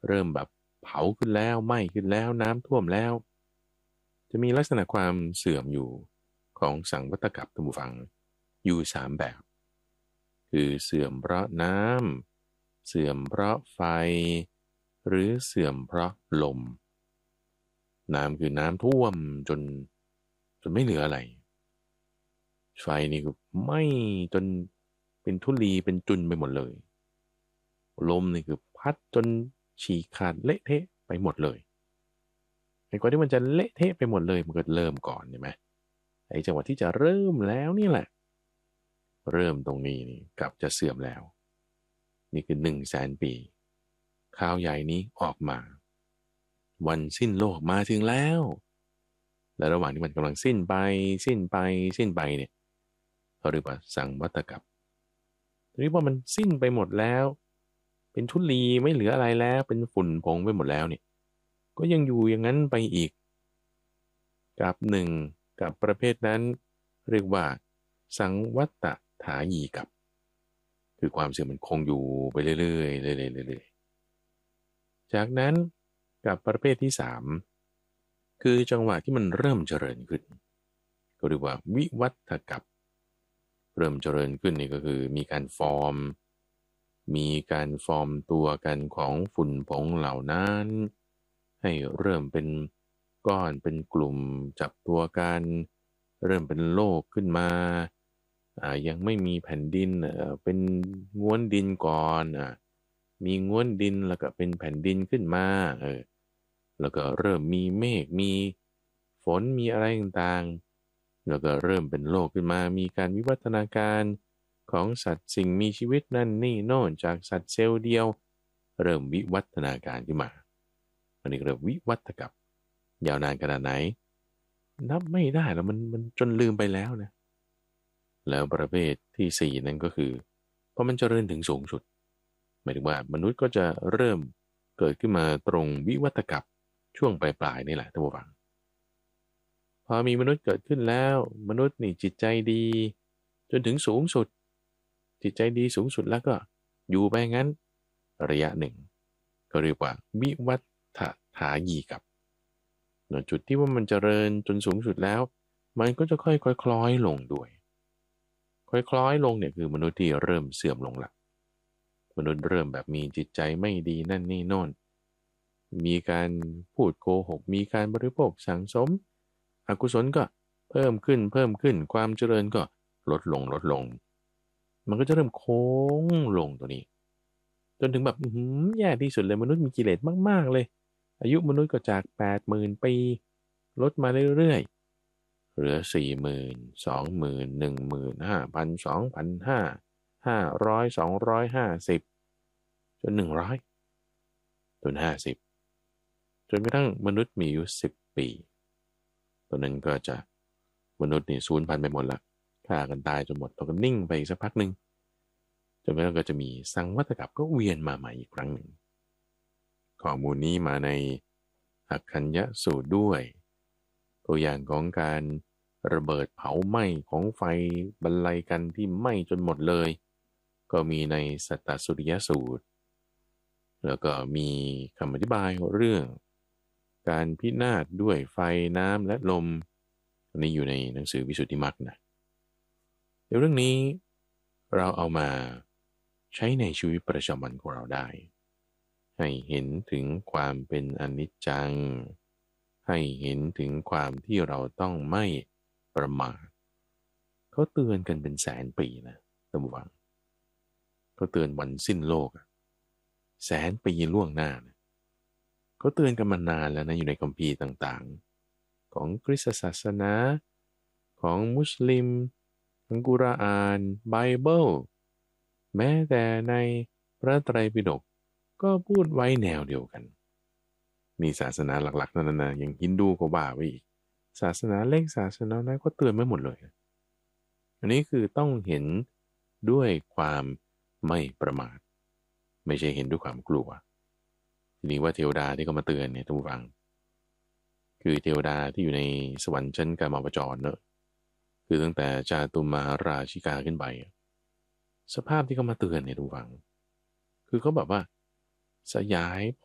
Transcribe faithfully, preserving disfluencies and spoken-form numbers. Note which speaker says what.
Speaker 1: เริ่มแบบเผาขึ้นแล้วไหม้ขึ้นแล้วน้ำท่วมแล้วจะมีลักษณะความเสื่อมอยู่ของสังวัตกัปท่านผู้ฟังอยู่สามแบบคือเสื่อมเพราะน้ำเสื่อมเพราะไฟหรือเสื่อมเพราะลมน้ำคือน้ำท่วมจนจนไม่เหลืออะไรไฟนี่คือไหม้จนเป็นธุลีเป็นจุนไปหมดเลยลมนี่คือพัดจนฉีกขาดเละเทะไปหมดเลยไอ้กว่าที่มันจะเละเทะไปหมดเลยมันก็เริ่มก่อนใช่ไหมไอ้จังหวะที่จะเริ่มแล้วนี่แหละเริ่มตรงนี้นี่กลับจะเสื่อมแล้วนี่คือหนึ่งแสนปีข่าวใหญ่นี้ออกมาวันสิ้นโลกมาถึงแล้วและระหว่างที่มันกำลังสิ้นไปสิ้นไปสิ้นไปเนี่ยเขาเรียกว่าสังวัตกัปทีนี้พอมันสิ้นไปหมดแล้วเป็นทุลีไม่เหลืออะไรแล้วเป็นฝุ่นผงไปหมดแล้วเนี่ยก็ยังอยู่อย่างนั้นไปอีกกับหนึ่งกับประเภทนั้นเรียกว่าสังวัตถายีกับคือความเสื่อมมันคงอยู่ไปเรื่อยๆเรื่อยๆเรื่อยๆจากนั้นกับประเภทที่สามคือจังหวะที่มันเริ่มเจริญขึ้นก็เรียกว่าวิวัฒกับเริ่มเจริญขึ้นนี่ก็คือมีการฟอร์มมีการฟอร์มตัวกันของฝุ่นผงเหล่านั้นให้เริ่มเป็นก้อนเป็นกลุ่มจับตัวกันเริ่มเป็นโลกขึ้นมาอ่ายังไม่มีแผ่นดินเอ่อเป็นง้วนดินก่อนอ่ามีง้วนดินแล้วก็เป็นแผ่นดินขึ้นมาเออแล้วก็เริ่มมีเมฆมีฝนมีอะไรต่างๆแล้วก็เริ่มเป็นโลกขึ้นมามีการวิวัฒนาการของสัตว์สิ่งมีชีวิตนั่นนี่โน่นจากสัตว์เซลล์เดียวเริ่มวิวัฒนาการขึ้นมาอันนี้เรียกวิวัฒกับยาวนานขนาดไหนนับไม่ได้แล้วมันมันจนลืมไปแล้วนะแล้วประเภทที่สี่นั่นก็คือพอมันเจริญถึงสูงสุดหมายถึงว่ามนุษย์ก็จะเริ่มเกิดขึ้นมาตรงวิวัฒกับช่วงปลายๆนี่แหละท่านผู้ฟังพอมีมนุษย์เกิดขึ้นแล้วมนุษย์นี่จิตใจดีจนถึงสูงสุดจิตใจดีสูงสุดแล้วก็อยู่ไปงั้นระยะหนึ่งก็เรียกว่าวิวัฒถายีกับจุดที่ว่ามันเจริญจนสูงสุดแล้วมันก็จะค่อยๆคล้อยลงด้วยค่อยคล้อยลงเนี่ยคือมนุษย์ที่เริ่มเสื่อมลงละมนุษย์เริ่มแบบมีจิตใจไม่ดีนั่นนี่โน่นมีการพูดโกหกมีการบริโภคสังสมอกุศลก็เพิ่มขึ้นเพิ่มขึ้นความเจริญก็ลดลงลดลงมันก็จะเริ่มโค้งลงตัวนี้จนถึงแบบอื้อหือแย่ที่สุดเลยมนุษย์มีกิเลสมากๆเลยอายุมนุษย์ก็จากแปดหมื่นปีลดมาเรื่อยๆเหลือสี่หมื่นสองหมื่นหนึ่งหมื่นห้าพันสองพันห้าห้าร้อยสองร้อยห้าสิบจนหนึ่งร้อยจนห้าสิบจนกระทั่งมนุษย์มีอายุสิบปีตอนนั้นก็จะมนุษย์นี่สูญพันธุ์ไปหมดละฆ่ากันตายจนหมดแล้วก็นิ่งไปสักพักหนึ่งจนกระทั่งก็จะมีสังวัตกับก็เวียนมาใหม่อีกครั้งหนึ่งข้อมูลนี้มาในอักขัญญสูตรด้วยตัวอย่างของการระเบิดเผาไหม้ของไฟบรรลัยกันที่ไหม้จนหมดเลยก็มีในสัตตสุริยสูตรแล้วก็มีคำอธิบายเรื่องการพินาศด้วยไฟน้ำและลมอันนี้อยู่ในหนังสือวิสุทธิมรรคนะเดี๋ยวเรื่องนี้เราเอามาใช้ในชีวิตประจำวันของเราได้ให้เห็นถึงความเป็นอนิจจังให้เห็นถึงความที่เราต้องไม่ประมาทเขาเตือนกันเป็นแสนปีนะท่านผู้ฟังเขาเตือนวันสิ้นโลกแสนปีล่วงหน้านะเขาเตือนกันมานานแล้วนะอยู่ในคัมภีร์ต่างๆของคริสตศาสนาของมุสลิมอัลกุรอานไบเบิลแม้แต่ในพระไตรปิฎกก็พูดไว้แนวเดียวกันมีศาสนาหลักๆนั่นนะอย่างฮินดูก็ว่าไว้อีกศาสนาเล็กศาสนาน้อยก็เตือนไว้หมดเลยอันนี้คือต้องเห็นด้วยความไม่ประมาทไม่ใช่เห็นด้วยความกลัวทีนี้ว่าเทวดาที่เขามาเตือนเนี่ยท่านผู้ฟังคือเทวดาที่อยู่ในสวรรค์ชั้นกามาวจรเนอะคือตั้งแต่จาตุมหาราชิกาขึ้นไปสภาพที่เขามาเตือนเนี่ยท่านผู้ฟังคือเขาแบบว่าสยายผ